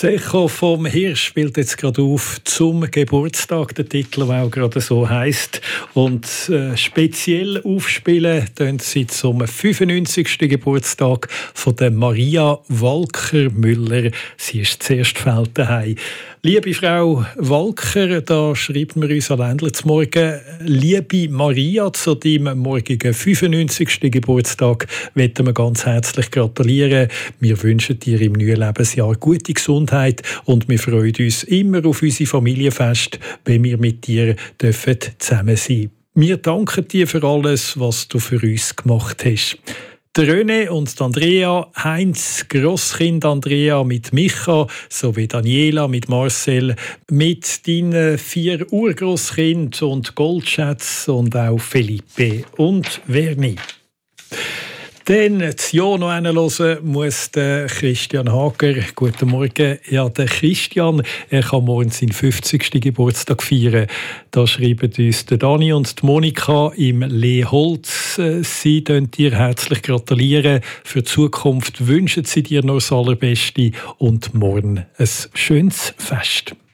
Das Echo vom Hirsch spielt jetzt gerade auf zum Geburtstag, der Titel, der auch gerade so heisst. Und speziell aufspielen tun sie zum 95. Geburtstag von der Maria Walker-Müller. Sie ist zuerst Feld daheim. Liebe Frau Walker, da schreibt mir uns Ländler zum Morgen, liebe Maria, zu deinem morgigen 95. Geburtstag möchten wir ganz herzlich gratulieren. Wir wünschen dir im neuen Lebensjahr gute Gesundheit und wir freuen uns immer auf unsere Familienfest, wenn wir mit dir zusammen sein dürfen. Wir danken dir für alles, was du für uns gemacht hast. Der René und Andrea, Heinz, Grosskind Andrea mit Micha, sowie Daniela mit Marcel, mit deinen 4 Urgrosskind und Goldschätz und auch Felipe und Verni. Dann das Ja noch hören muss der Christian Hager. Guten Morgen. Ja, der Christian, er kann morgen seinen 50. Geburtstag feiern. Da schreiben uns der Dani und die Monika im Leholz. Sie dürfen dir herzlich gratulieren. Für die Zukunft wünschen sie dir noch das Allerbeste und morgen ein schönes Fest.